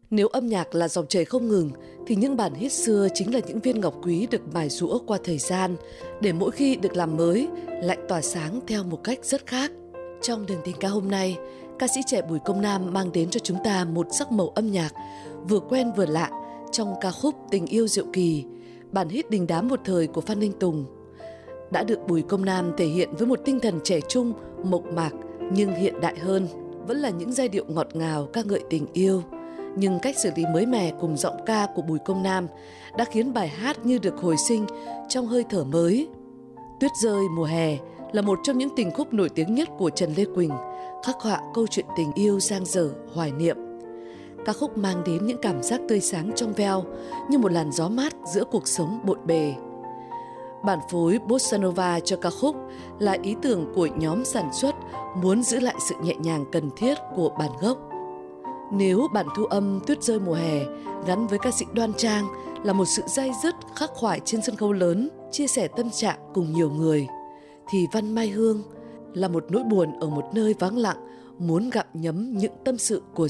Nếu âm nhạc là dòng chảy không ngừng, thì những bản hit xưa chính là những viên ngọc quý được mài giũa qua thời gian, để mỗi khi được làm mới, lại tỏa sáng theo một cách rất khác. Trong đường tình ca hôm nay, ca sĩ trẻ Bùi Công Nam mang đến cho chúng ta một sắc màu âm nhạc vừa quen vừa lạ trong ca khúc Tình yêu diệu kỳ, bản hit đình đám một thời của Phan Đình Tùng. Đã được Bùi Công Nam thể hiện với một tinh thần trẻ trung, mộc mạc nhưng hiện đại hơn, vẫn là những giai điệu ngọt ngào ca ngợi tình yêu. Nhưng cách xử lý mới mẻ cùng giọng ca của Bùi Công Nam đã khiến bài hát như được hồi sinh trong hơi thở mới. Tuyết rơi mùa hè là một trong những tình khúc nổi tiếng nhất của Trần Lê Quỳnh, khắc họa câu chuyện tình yêu dang dở, hoài niệm. Ca khúc mang đến những cảm giác tươi sáng trong veo như một làn gió mát giữa cuộc sống bộn bề. Bản phối Bossa Nova cho ca khúc là ý tưởng của nhóm sản xuất muốn giữ lại sự nhẹ nhàng cần thiết của bản gốc. Nếu bản thu âm Tuyết rơi mùa hè gắn với ca sĩ Đoan Trang là một sự day dứt khắc khoải trên sân khấu lớn, chia sẻ tâm trạng cùng nhiều người, thì Văn Mai Hương là một nỗi buồn ở một nơi vắng lặng, muốn gặm nhấm những tâm sự của